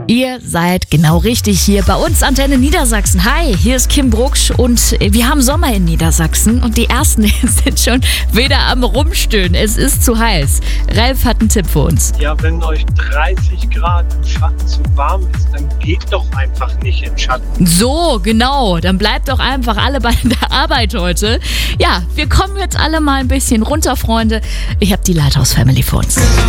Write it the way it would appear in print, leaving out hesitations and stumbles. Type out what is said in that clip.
Ihr seid genau richtig hier bei uns Antenne Niedersachsen. Hi, hier ist Kim Brucksch und wir haben Sommer in Niedersachsen und die Ersten sind schon wieder am Rumstöhnen. Es ist zu heiß. Ralf hat einen Tipp für uns. Ja, wenn euch 30 Grad im Schatten zu warm ist, dann geht doch einfach nicht im Schatten. So, genau. Dann bleibt doch einfach alle bei der Arbeit heute. Ja, wir kommen jetzt alle mal ein bisschen runter, Freunde. Ich habe die Lighthouse Family für uns.